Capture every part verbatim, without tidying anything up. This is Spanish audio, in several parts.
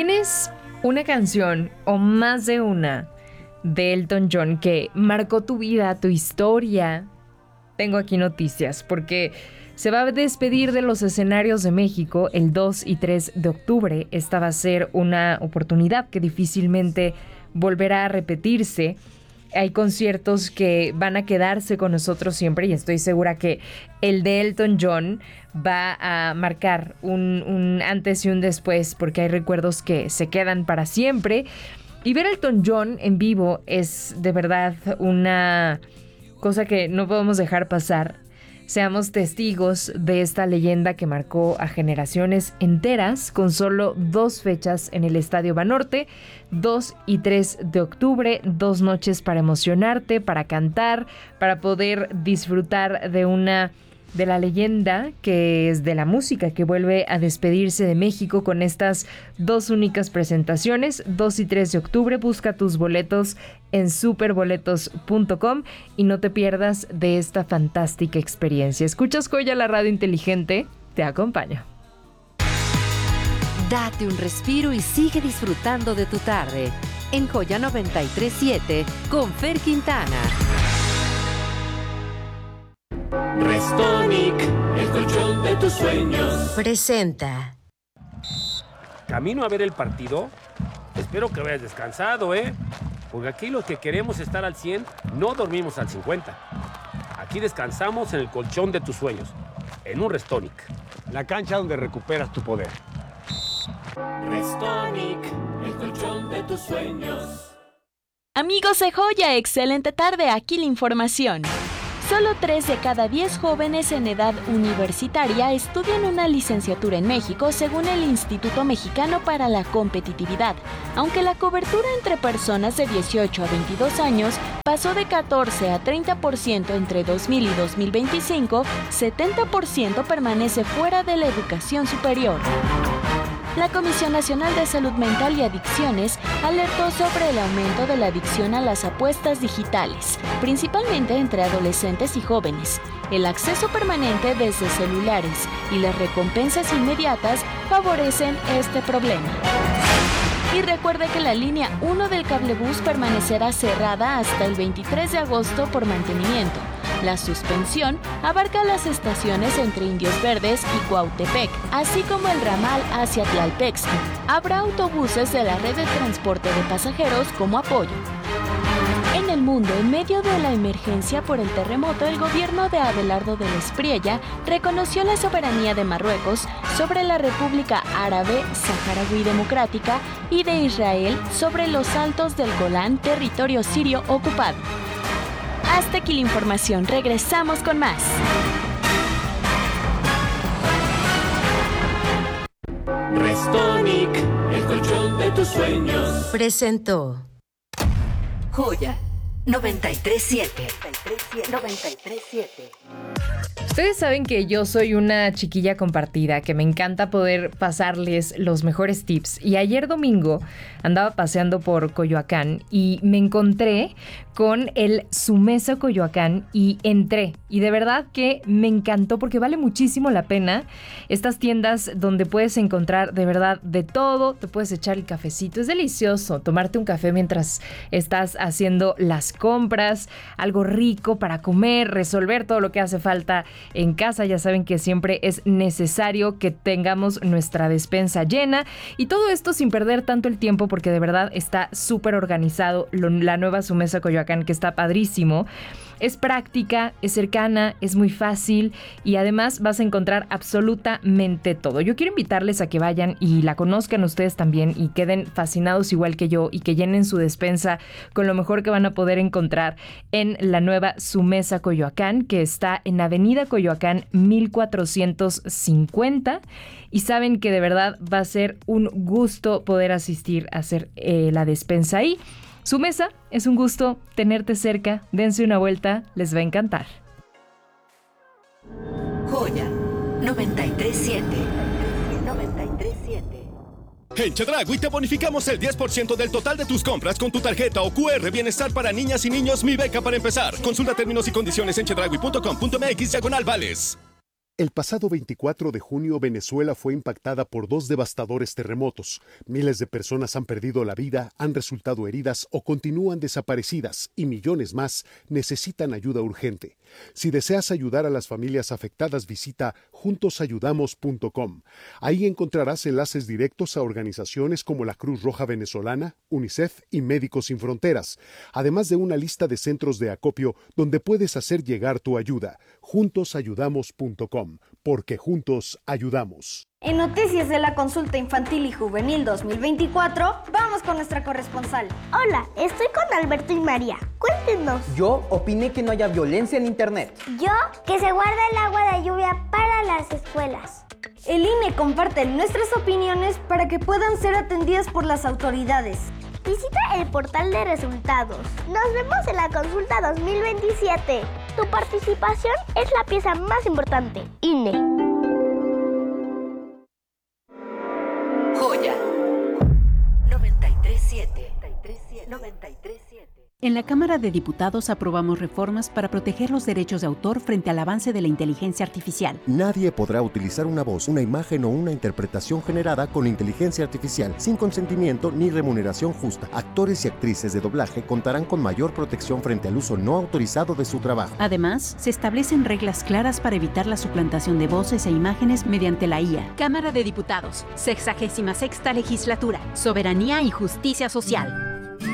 ¿Tienes una canción o más de una de Elton John que marcó tu vida, tu historia? Tengo aquí noticias porque se va a despedir de los escenarios de México el dos y tres de octubre. Esta va a ser una oportunidad que difícilmente volverá a repetirse. Hay conciertos que van a quedarse con nosotros siempre y estoy segura que el de Elton John va a marcar un, un antes y un después, porque hay recuerdos que se quedan para siempre. Y ver a Elton John en vivo es de verdad una cosa que no podemos dejar pasar. Seamos testigos de esta leyenda que marcó a generaciones enteras con solo dos fechas en el Estadio Banorte, dos y tres de octubre, dos noches para emocionarte, para cantar, para poder disfrutar de una de la leyenda que es de la música, que vuelve a despedirse de México con estas dos únicas presentaciones, dos y tres de octubre. Busca tus boletos en superboletos punto com y no te pierdas de esta fantástica experiencia. Escuchas Joya, la radio inteligente, te acompaña. Date un respiro y sigue disfrutando de tu tarde en Joya noventa y tres punto siete con Fer Quintana. Restonic, el colchón de tus sueños, presenta. ¿Camino a ver el partido? Espero que vayas descansado, ¿eh? Porque aquí los que queremos estar al cien no dormimos al cincuenta. Aquí descansamos en el colchón de tus sueños, en un Restonic. La cancha donde recuperas tu poder. Restonic, el colchón de tus sueños. Amigos de Joya, excelente tarde, aquí la información. Solo tres de cada diez jóvenes en edad universitaria estudian una licenciatura en México, según el Instituto Mexicano para la Competitividad. Aunque la cobertura entre personas de dieciocho a veintidós años pasó de catorce a treinta por ciento entre dos mil y dos mil veinticinco, setenta por ciento permanece fuera de la educación superior. La Comisión Nacional de Salud Mental y Adicciones alertó sobre el aumento de la adicción a las apuestas digitales, principalmente entre adolescentes y jóvenes. El acceso permanente desde celulares y las recompensas inmediatas favorecen este problema. Y recuerde que la línea uno del cablebús permanecerá cerrada hasta el veintitrés de agosto por mantenimiento. La suspensión abarca las estaciones entre Indios Verdes y Cuautepec, así como el ramal hacia Tlalpexco. Habrá autobuses de la red de transporte de pasajeros como apoyo. En el mundo, en medio de la emergencia por el terremoto, el gobierno de Abelardo del Espriella reconoció la soberanía de Marruecos sobre la República Árabe Saharaui Democrática y de Israel sobre los altos del Golán, territorio sirio ocupado. Hasta aquí la información, regresamos con más. Restonic, el colchón de tus sueños, presentó Joya noventa y tres punto siete. noventa y tres punto siete. Ustedes saben que yo soy una chiquilla compartida, que me encanta poder pasarles los mejores tips. Y ayer domingo andaba paseando por Coyoacán y me encontré con el Sumesa Coyoacán y entré. Y de verdad que me encantó porque vale muchísimo la pena. Estas tiendas donde puedes encontrar de verdad de todo. Te puedes echar el cafecito, es delicioso. Tomarte un café mientras estás haciendo las compras. Algo rico para comer, resolver todo lo que hace falta en casa. Ya saben que siempre es necesario que tengamos nuestra despensa llena y todo esto sin perder tanto el tiempo porque de verdad está súper organizado lo, la nueva Sumesa Coyoacán, que está padrísimo. Es práctica, es cercana, es muy fácil y además vas a encontrar absolutamente todo. Yo quiero invitarles a que vayan y la conozcan ustedes también y queden fascinados igual que yo y que llenen su despensa con lo mejor que van a poder encontrar en la nueva Sumesa Coyoacán, que está en Avenida Coyoacán mil cuatrocientos cincuenta. Y saben que de verdad va a ser un gusto poder asistir a hacer eh, la despensa ahí. Sumesa, es un gusto tenerte cerca. Dense una vuelta, les va a encantar. Joya noventa y tres punto siete. noventa y tres punto siete. En Chedraui te bonificamos el diez por ciento del total de tus compras con tu tarjeta o cu erre Bienestar para niñas y niños Mi Beca para empezar. Consulta términos y condiciones en chedraui punto com punto m x diagonal vales. El pasado veinticuatro de junio, Venezuela fue impactada por dos devastadores terremotos. Miles de personas han perdido la vida, han resultado heridas o continúan desaparecidas y millones más necesitan ayuda urgente. Si deseas ayudar a las familias afectadas, visita juntos ayudamos punto com. Ahí encontrarás enlaces directos a organizaciones como la Cruz Roja Venezolana, UNICEF y Médicos Sin Fronteras, además de una lista de centros de acopio donde puedes hacer llegar tu ayuda. juntos ayudamos punto com, porque juntos ayudamos. En Noticias de la Consulta Infantil y Juvenil dos mil veinticuatro, vamos con nuestra corresponsal. Hola, estoy con Alberto y María. Cuéntenos. Yo opiné que no haya violencia en Internet. Yo, que se guarda el agua de lluvia para las escuelas. El I N E comparte nuestras opiniones para que puedan ser atendidas por las autoridades. Visita el portal de resultados. Nos vemos en la consulta dos mil veintisiete. Tu participación es la pieza más importante. I N E. Joya noventa y tres siete. noventa y tres siete. En la Cámara de Diputados aprobamos reformas para proteger los derechos de autor frente al avance de la inteligencia artificial. Nadie podrá utilizar una voz, una imagen o una interpretación generada con inteligencia artificial sin consentimiento ni remuneración justa. Actores y actrices de doblaje contarán con mayor protección frente al uso no autorizado de su trabajo. Además, se establecen reglas claras para evitar la suplantación de voces e imágenes mediante la I A. Cámara de Diputados, sexagésima sexta legislatura, Soberanía y Justicia Social.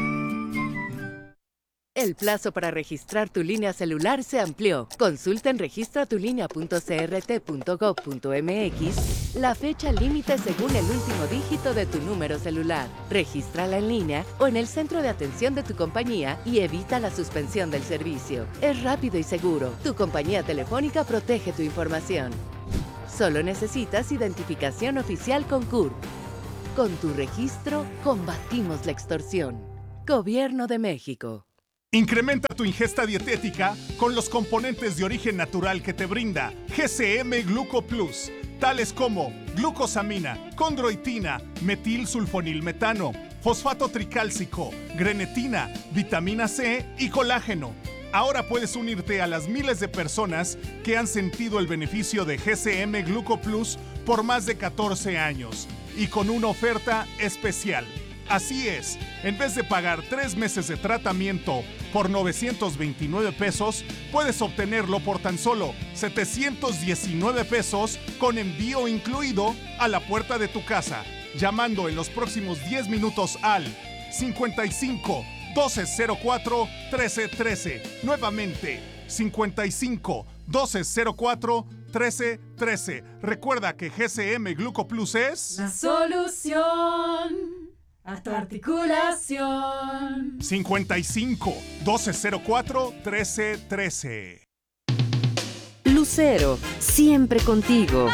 El plazo para registrar tu línea celular se amplió. Consulta en registra tu línea punto c r t punto gov punto m x la fecha límite según el último dígito de tu número celular. Regístrala en línea o en el centro de atención de tu compañía y evita la suspensión del servicio. Es rápido y seguro. Tu compañía telefónica protege tu información. Solo necesitas identificación oficial con C U R P. Con tu registro, combatimos la extorsión. Gobierno de México. Incrementa tu ingesta dietética con los componentes de origen natural que te brinda G C M Gluco Plus, tales como glucosamina, condroitina, metilsulfonilmetano, fosfato tricálcico, grenetina, vitamina C y colágeno. Ahora puedes unirte a las miles de personas que han sentido el beneficio de G C M Gluco Plus por más de catorce años y con una oferta especial. Así es, en vez de pagar tres meses de tratamiento por novecientos veintinueve pesos, puedes obtenerlo por tan solo setecientos diecinueve pesos con envío incluido a la puerta de tu casa, llamando en los próximos diez minutos al cincuenta y cinco, doce cero cuatro, trece trece. Nuevamente, cincuenta y cinco, doce cero cuatro, trece trece. Recuerda que G C M Gluco Plus es la solución a tu articulación. cincuenta y cinco, doce cero cuatro, trece trece. Lucero, siempre contigo.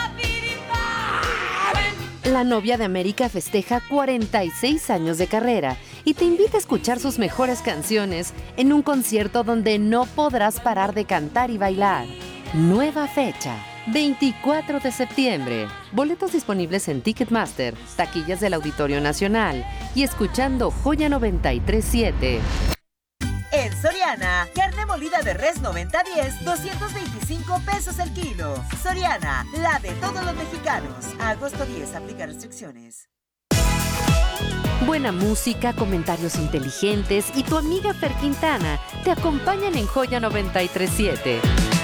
La novia de América festeja cuarenta y seis años de carrera y te invita a escuchar sus mejores canciones en un concierto donde no podrás parar de cantar y bailar. Nueva fecha, veinticuatro de septiembre. Boletos disponibles en Ticketmaster, taquillas del Auditorio Nacional y escuchando Joya noventa y tres siete. En Soriana, carne molida de res noventa diez, doscientos veinticinco pesos el kilo. Soriana, la de todos los mexicanos. A agosto diez, aplica restricciones. Buena música, comentarios inteligentes y tu amiga Fer Quintana te acompañan en Joya noventa y tres siete.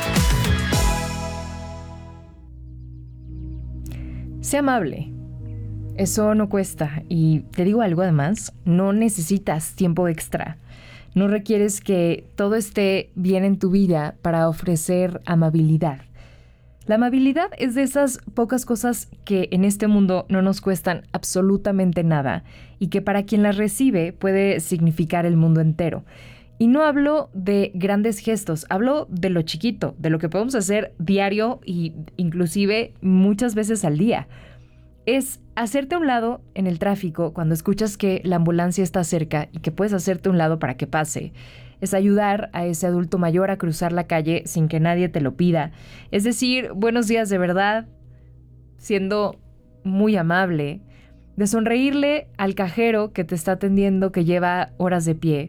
Sé amable. Eso no cuesta. Y te digo algo además, no necesitas tiempo extra. No requieres que todo esté bien en tu vida para ofrecer amabilidad. La amabilidad es de esas pocas cosas que en este mundo no nos cuestan absolutamente nada y que para quien las recibe puede significar el mundo entero. Y no hablo de grandes gestos, hablo de lo chiquito, de lo que podemos hacer diario e inclusive muchas veces al día. Es hacerte a un lado en el tráfico cuando escuchas que la ambulancia está cerca y que puedes hacerte a un lado para que pase. Es ayudar a ese adulto mayor a cruzar la calle sin que nadie te lo pida. Es decir, buenos días de verdad, siendo muy amable. De sonreírle al cajero que te está atendiendo, que lleva horas de pie.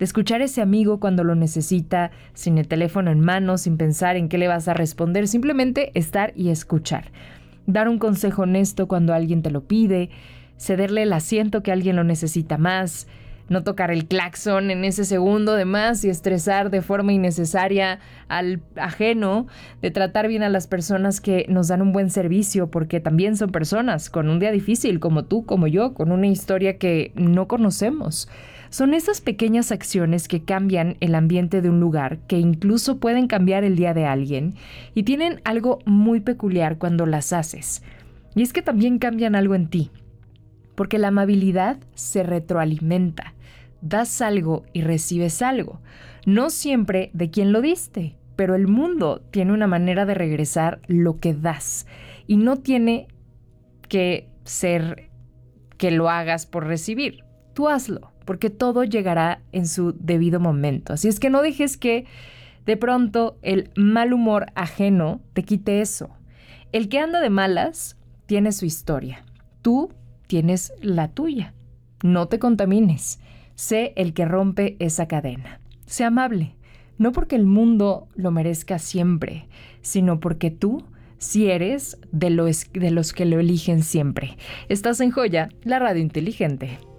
de escuchar a ese amigo cuando lo necesita, sin el teléfono en mano, sin pensar en qué le vas a responder, simplemente estar y escuchar. Dar un consejo honesto cuando alguien te lo pide, cederle el asiento que alguien lo necesita más, no tocar el claxon en ese segundo de más y estresar de forma innecesaria al ajeno, de tratar bien a las personas que nos dan un buen servicio, porque también son personas con un día difícil, como tú, como yo, con una historia que no conocemos. Son esas pequeñas acciones que cambian el ambiente de un lugar, que incluso pueden cambiar el día de alguien, y tienen algo muy peculiar cuando las haces. Y es que también cambian algo en ti. Porque la amabilidad se retroalimenta. Das algo y recibes algo. No siempre de quien lo diste, pero el mundo tiene una manera de regresar lo que das. Y no tiene que ser que lo hagas por recibir. Tú hazlo, porque todo llegará en su debido momento. Así es que no dejes que de pronto el mal humor ajeno te quite eso. El que anda de malas tiene su historia. Tú tienes la tuya. No te contamines. Sé el que rompe esa cadena. Sé amable. No porque el mundo lo merezca siempre, sino porque tú sí eres de los, de los que lo eligen siempre. Estás en Joya, la radio inteligente.